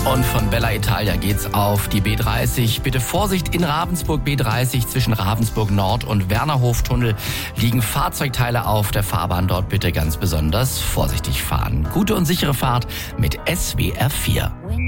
Und von Bella Italia geht's auf die B30. Bitte Vorsicht in Ravensburg, B30 zwischen Ravensburg Nord und Wernerhoftunnel liegen Fahrzeugteile auf der Fahrbahn. Dort bitte ganz besonders vorsichtig fahren. Gute und sichere Fahrt mit SWR 4.